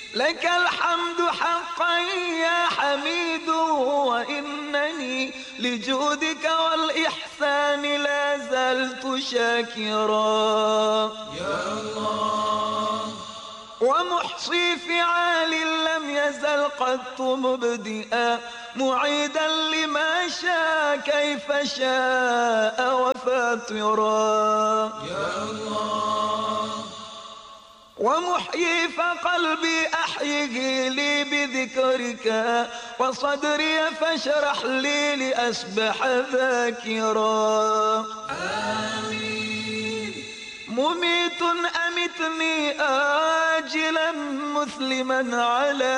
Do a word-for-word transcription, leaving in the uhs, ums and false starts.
لك الحمد حقا يا حميد، وإنني لجودك والإحسان لا زلت شاكرا يا الله. ومحصي فعال لم يزل قط مبدئا، معيدا لما شاء كيف شاء وفاطرا يا الله. ومحيي فقلبي أحيه لي بذكرك، وصدري فاشرح لي لأسبح ذاكرا. آمين. مميت أمتني آجلا مسلما على